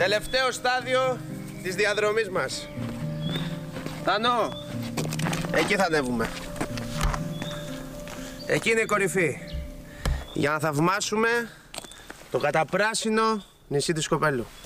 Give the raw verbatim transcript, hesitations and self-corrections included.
Τελευταίο στάδιο της διαδρομής μας. Τάνο, εκεί θα ανέβουμε. Εκεί είναι η κορυφή. Για να θαυμάσουμε το καταπράσινο νησί του Σκοπέλου.